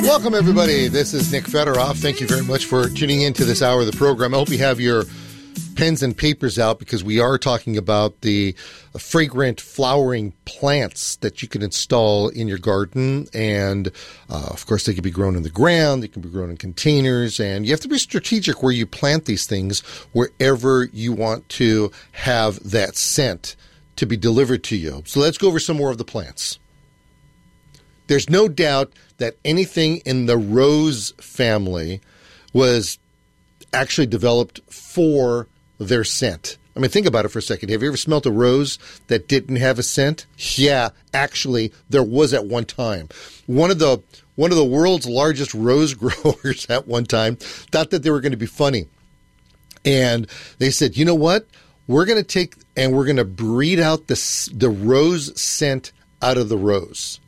Welcome, everybody. This is Nick Federoff. Thank you very much for tuning in to this hour of the program. I hope you have your pens and papers out because we are talking about the fragrant flowering plants that you can install in your garden. And, of course, they can be grown in the ground. They can be grown in containers. And you have to be strategic where you plant these things wherever you want to have that scent to be delivered to you. So let's go over some more of the plants. There's no doubt that anything in the rose family was actually developed for their scent. I mean, think about it for a second. Have you ever smelled a rose that didn't have a scent? Yeah, actually, there was at one time. One of the world's largest rose growers at one time thought that they were going to be funny. And they said, you know what? We're going to take and we're going to breed out the rose scent out of the rose.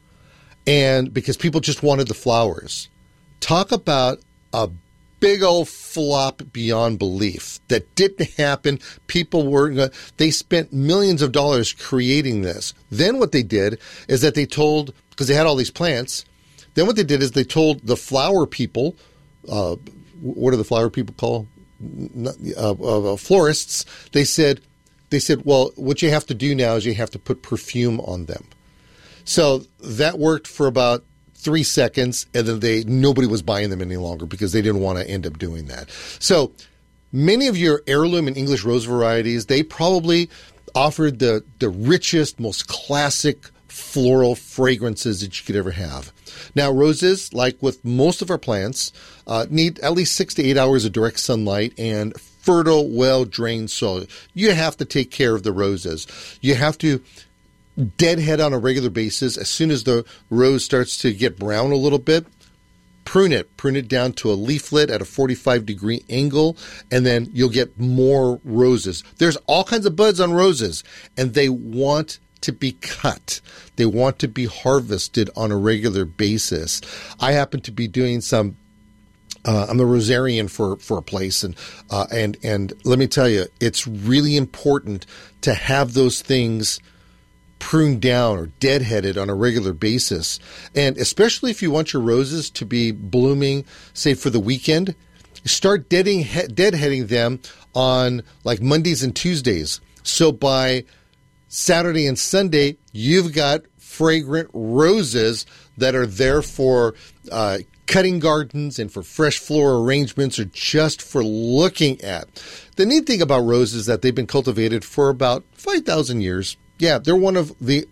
And because people just wanted the flowers. Talk about a big old flop beyond belief. That didn't happen. They spent millions of dollars creating this. Then what they did is that they told, because they had all these plants, then what they did is they told the flower people, what do the flower people call? Florists. They said, well, what you have to do now is you have to put perfume on them. So that worked for about 3 seconds, and then nobody was buying them any longer because they didn't want to end up doing that. So many of your heirloom and English rose varieties, they probably offered the richest, most classic floral fragrances that you could ever have. Now, roses, like with most of our plants, need at least 6 to 8 hours of direct sunlight and fertile, well-drained soil. You have to take care of the roses. You have to deadhead on a regular basis. As soon as the rose starts to get brown a little bit, prune it down to a leaflet at a 45-degree angle, and then you'll get more roses. There's all kinds of buds on roses, and they want to be cut. They want to be harvested on a regular basis. I happen to be doing some I'm a rosarian for a place, and let me tell you, it's really important to have those things pruned down or deadheaded on a regular basis. And especially if you want your roses to be blooming, say, for the weekend, start deadheading them on like Mondays and Tuesdays. So by Saturday and Sunday, you've got fragrant roses that are there for cutting gardens and for fresh floral arrangements or just for looking at. The neat thing about roses is that they've been cultivated for about 5,000 years. Yeah, they're one of the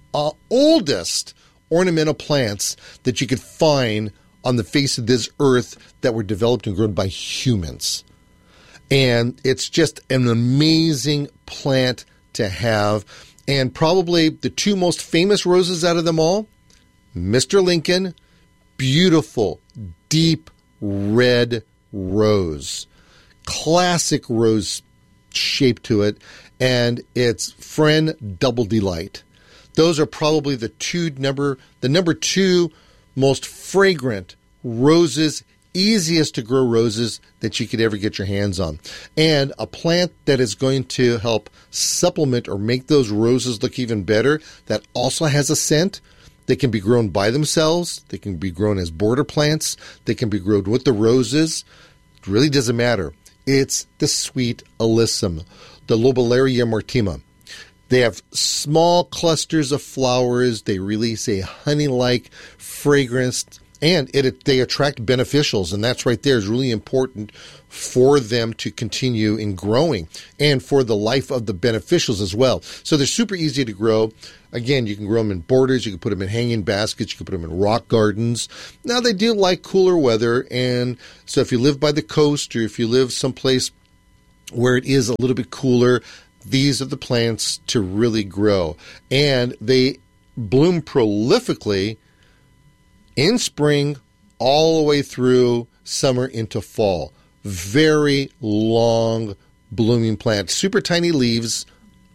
oldest ornamental plants that you could find on the face of this earth that were developed and grown by humans. And it's just an amazing plant to have. And probably the two most famous roses out of them all, Mr. Lincoln, beautiful, deep red rose. Classic rose shape to it. And its friend, Double Delight. Those are probably the number two most fragrant roses, easiest to grow roses that you could ever get your hands on. And a plant that is going to help supplement or make those roses look even better, that also has a scent. They can be grown by themselves. They can be grown as border plants. They can be grown with the roses. It really doesn't matter. It's the sweet alyssum, the Lobellaria martima. They have small clusters of flowers. They release a honey-like fragrance, and they attract beneficials, and that's right there is really important for them to continue in growing and for the life of the beneficials as well. So they're super easy to grow. Again, you can grow them in borders. You can put them in hanging baskets. You can put them in rock gardens. Now, they do like cooler weather, and so if you live by the coast or if you live someplace where it is a little bit cooler, these are the plants to really grow. And they bloom prolifically in spring all the way through summer into fall. Very long blooming plant. Super tiny leaves,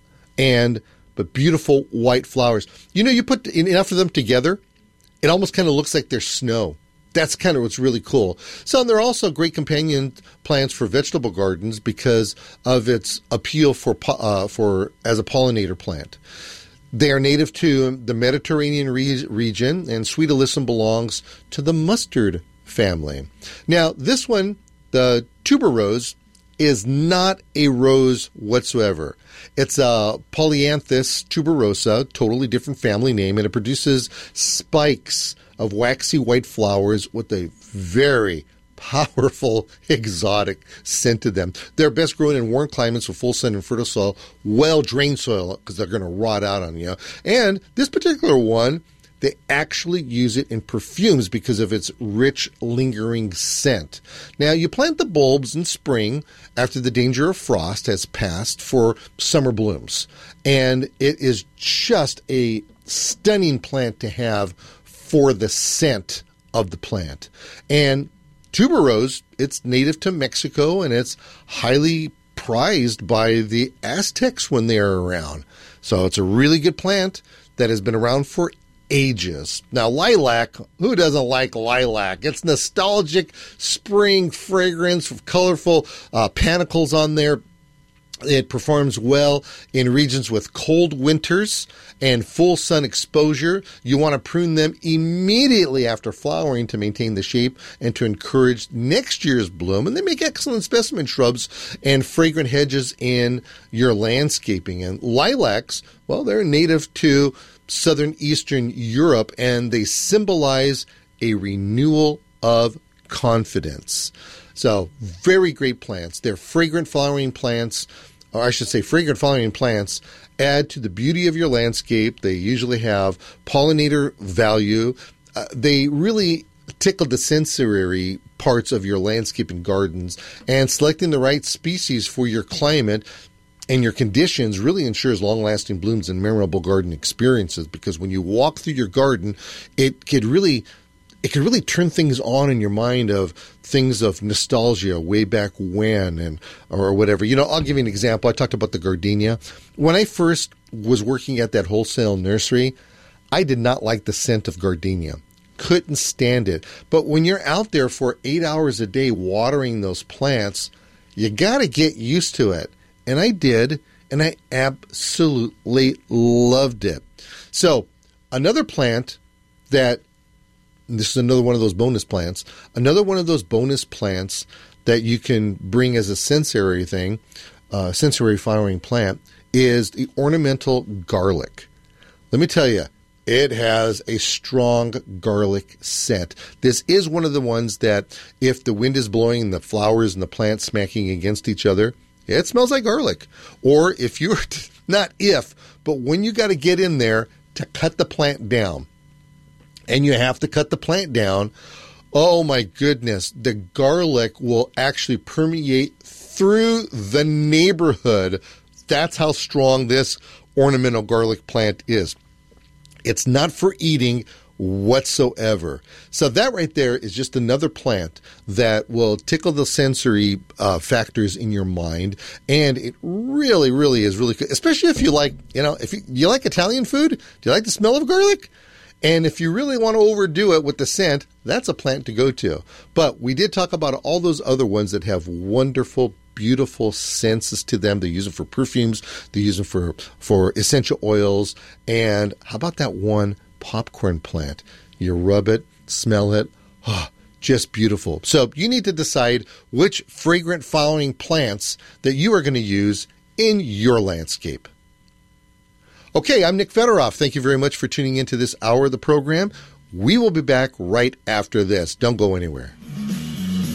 but beautiful white flowers. You know, you put enough of them together, it almost kind of looks like they're snow. That's kind of what's really cool. So they're also great companion plants for vegetable gardens because of its appeal for as a pollinator plant. They are native to the Mediterranean region, and Sweet Alyssum belongs to the mustard family. Now, this one, the tuberose, is not a rose whatsoever. It's a Polyanthus tuberosa, totally different family name, and it produces spikes of waxy white flowers with a very powerful, exotic scent to them. They're best grown in warm climates with full sun and fertile soil, well-drained soil, because they're going to rot out on you. And this particular one, they actually use it in perfumes because of its rich, lingering scent. Now, you plant the bulbs in spring after the danger of frost has passed for summer blooms. And it is just a stunning plant to have for the scent of the plant. And tuberose, it's native to Mexico, and it's highly prized by the Aztecs when they are around. So it's a really good plant that has been around for ages. Now, lilac, who doesn't like lilac? It's nostalgic spring fragrance with colorful panicles on there. It performs well in regions with cold winters and full sun exposure. You want to prune them immediately after flowering to maintain the shape and to encourage next year's bloom. And they make excellent specimen shrubs and fragrant hedges in your landscaping. And lilacs, well, they're native to southern Eastern Europe, and they symbolize a renewal of confidence. So, very great plants. They're fragrant flowering plants, or I should say fragrant flowering plants add to the beauty of your landscape. They usually have pollinator value. They really tickle the sensory parts of your landscape and gardens, and selecting the right species for your climate and your conditions really ensures long-lasting blooms and memorable garden experiences, because when you walk through your garden, it could really turn things on in your mind of things of nostalgia way back when and or whatever. You know, I'll give you an example. I talked about the gardenia. When I first was working at that wholesale nursery, I did not like the scent of gardenia. Couldn't stand it. But when you're out there for 8 hours a day watering those plants, you got to get used to it. And I did, and I absolutely loved it. So, another plant that, this is another one of those bonus plants, that you can bring as a sensory thing, sensory flowering plant, is the ornamental garlic. Let me tell you, it has a strong garlic scent. This is one of the ones that if the wind is blowing, the flowers and the plants smacking against each other, it smells like garlic. Or if you're, not if, but when you got to get in there to cut the plant down, and you have to cut the plant down, oh my goodness, the garlic will actually permeate through the neighborhood. That's how strong this ornamental garlic plant is. It's not for eating whatsoever. So that right there is just another plant that will tickle the sensory factors in your mind, and it really, really is really good. Especially if you like, if you like Italian food. Do you like the smell of garlic? And if you really want to overdo it with the scent, that's a plant to go to. But we did talk about all those other ones that have wonderful, beautiful scents to them. They use them for perfumes. They use them for essential oils. And how about that one popcorn plant? You rub it, smell it, just beautiful. So you need to decide which fragrant flowering plants that you are going to use in your landscape. Okay, I'm Nick Federoff. Thank you very much for tuning into this hour of the program. We will be back right after this. Don't go anywhere.